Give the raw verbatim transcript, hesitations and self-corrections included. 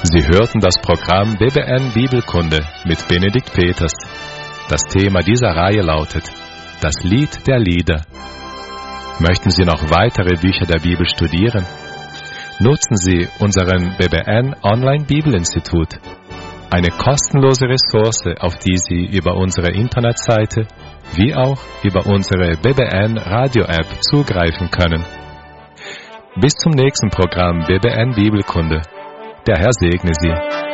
Sie hörten das Programm B B N Bibelkunde mit Benedikt Peters. Das Thema dieser Reihe lautet Das Lied der Lieder. Möchten Sie noch weitere Bücher der Bibel studieren? Nutzen Sie unseren B B N Online Bibelinstitut, eine kostenlose Ressource, auf die Sie über unsere Internetseite wie auch über unsere B B N Radio App zugreifen können. Bis zum nächsten Programm B B N Bibelkunde. Der Herr segne Sie.